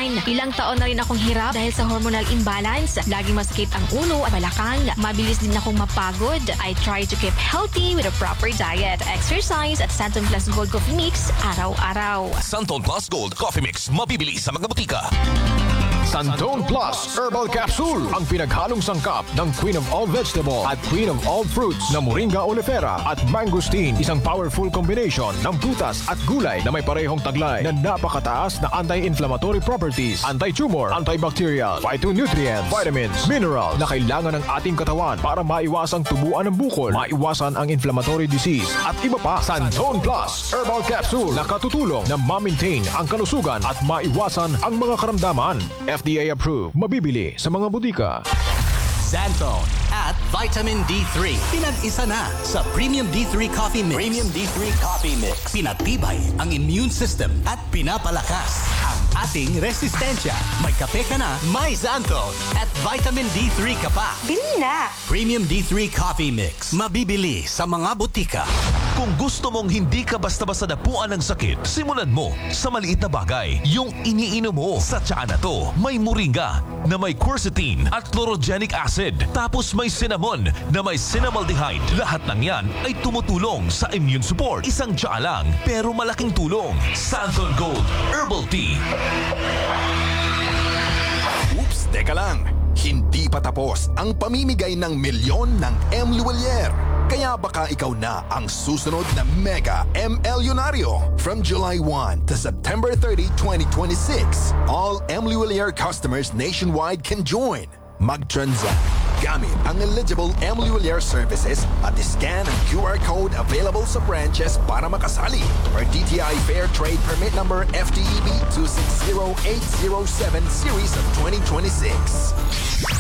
baseline. Ilang taon na rin akong hirap dahil sa hormonal imbalance. Laging masakit ang ulo at balakang. Mabilis din akong mapagod. I try to keep healthy with a proper diet, exercise at Santon Plus Gold Coffee Mix araw-araw. Santon Plus Gold Coffee Mix, mabibili sa mga butika. Santon Plus Herbal Capsule, ang pinaghalong sangkap ng Queen of All Vegetable at Queen of All Fruits na Moringa oleifera at mangosteen. Isang powerful combination ng prutas at gulay na may parehong taglay na napakataas na anti-inflammatory properties, anti-tumor, antibacterial, phytonutrients, vitamins, minerals na kailangan ng ating katawan para maiwasang tubuan ng bukol, maiwasan ang inflammatory disease at iba pa. Santon Plus Herbal Capsule na katutulong na ma-maintain ang kalusugan at maiwasan ang mga karamdaman. FDA approved. Mabibili sa mga butika. Xanthone at Vitamin D3. Pinag-isa na sa Premium D3 Coffee Mix. Premium D3 Coffee Mix. Pinatibay ang immune system at pinapalakas ang ating resistensya. May kape ka na, may Xanthone at Vitamin D3 ka pa. Bili na! Premium D3 Coffee Mix. Mabibili sa mga butika. Kung gusto mong hindi ka basta-basta napuan ng sakit, simulan mo sa maliit na bagay. Yung iniinom mo sa tsaa na to, may moringa na may quercetin at chlorogenic acid. Tapos may cinnamon na may cinnamaldehyde. Lahat ng yan ay tumutulong sa immune support. Isang tsaa lang, pero malaking tulong. Santon Gold Herbal Tea. Oops, teka lang. Hindi pa tapos ang pamimigay ng milyon ng M. Luwalier. Kaya baka ikaw na ang susunod na Mega MLyonaryo. From July 1 to September 30, 2026, all M. Luwalier customers nationwide can join. Mag-transact gamit ang eligible M. Luwalier services at scan ang QR code available sa branches para makasali. Or DTI Fair Trade Permit Number FTEB 260807 Series of 2026.